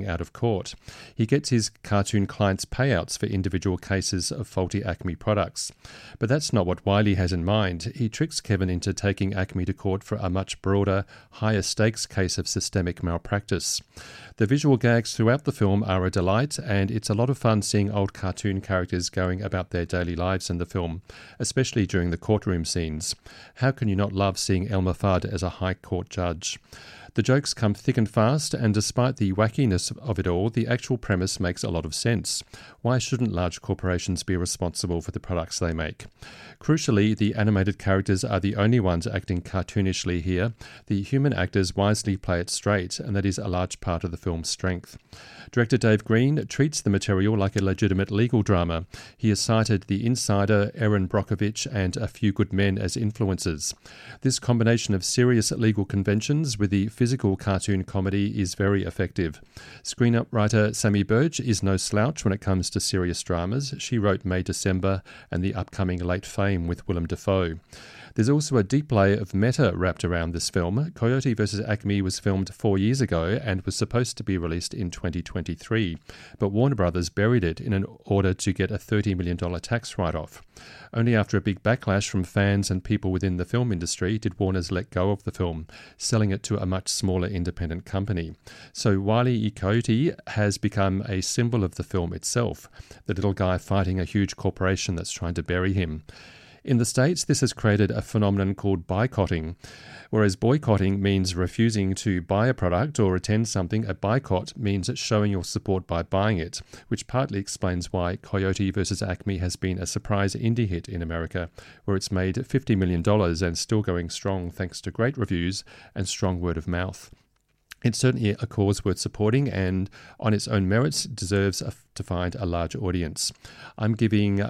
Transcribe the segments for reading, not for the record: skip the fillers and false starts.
out of court. He gets his cartoon clients payouts for individual cases of faulty Acme products. But that's not what Wiley has in mind. He tricks Kevin into taking Acme to court for a much broader, higher stakes case of systemic malpractice. The visual gags throughout the film are a delight, and it's a lot of fun seeing old cartoon characters going about their daily lives in the film, especially during the courtroom scenes. How can you not love seeing Elmer Fudd as a high court judge? The jokes come thick and fast, and despite the wackiness of it all, the actual premise makes a lot of sense. Why shouldn't large corporations be responsible for the products they make? Crucially, the animated characters are the only ones acting cartoonishly here. The human actors wisely play it straight, and that is a large part of the film's strength. Director Dave Green treats the material like a legitimate legal drama. He has cited The Insider, Erin Brockovich, and A Few Good Men as influences. This combination of serious legal conventions with the physical cartoon comedy is very effective. Screenwriter Sammy Burge is no slouch when it comes to serious dramas. She wrote May December and the upcoming Late Fame with Willem Dafoe. There's also a deep layer of meta wrapped around this film. Coyote vs. Acme was filmed 4 years ago and was supposed to be released in 2023, but Warner Brothers buried it in order to get a $30 million tax write-off. Only after a big backlash from fans and people within the film industry did Warner's let go of the film, selling it to a much smaller independent company. So Wile E. Coyote has become a symbol of the film itself, the little guy fighting a huge corporation that's trying to bury him. In the States, this has created a phenomenon called boycotting. Whereas boycotting means refusing to buy a product or attend something, a boycott means showing your support by buying it, which partly explains why Coyote vs. Acme has been a surprise indie hit in America, where it's made $50 million and still going strong thanks to great reviews and strong word of mouth. It's certainly a cause worth supporting and, on its own merits, deserves to find a large audience. I'm giving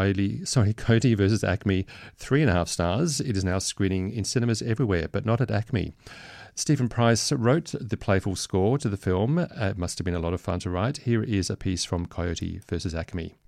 Coyote vs. Acme 3.5 stars. It is now screening in cinemas everywhere, but not at Acme. Stephen Price wrote the playful score to the film. It must have been a lot of fun to write. Here is a piece from Coyote vs. Acme.